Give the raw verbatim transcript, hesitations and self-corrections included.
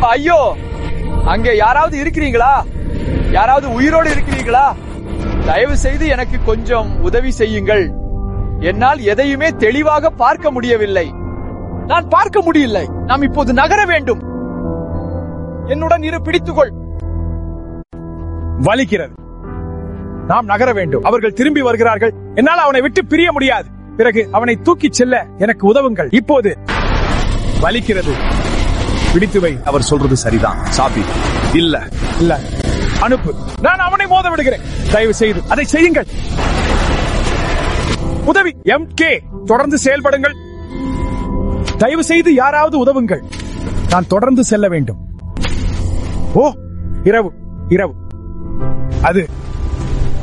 ஐயோ, அங்கே யாராவது இருக்கிறீங்களா? யாராவது உயிரோடு இருக்கிறீங்களா? தயவு செய்து எனக்கு கொஞ்சம் உதவி செய்யுங்கள். என்னால் எதையுமே தெளிவாக பார்க்க முடியவில்லை. நான் பார்க்க முடியவில்லை. நாம் இப்போது நகர வேண்டும். என்னுடன் இரு, பிடித்துக்கொள். வலிக்கிறது. நாம் நகர வேண்டும். அவர்கள் திரும்பி வருகிறார்கள். என்னால் அவனை விட்டு பிரிய முடியாது. பிறகு அவனை தூக்கிச் செல்ல எனக்கு உதவுங்கள். இப்போது வலிக்கிறது. பிடித்து வை. அவர் சொல்றது சரிதான். சாபி இல்ல இல்ல, அனுப்பு. நான் அவனை மோத விடுகிறேன். தயவு செய்து அதை செய்யுங்கள். உதவி. எம் கே தொடர்ந்து செயல்படுங்கள். தயவு செய்து யாராவது உதவுங்கள். நான் தொடர்ந்து செல்ல வேண்டும். ஓ, இரவு இரவு. அது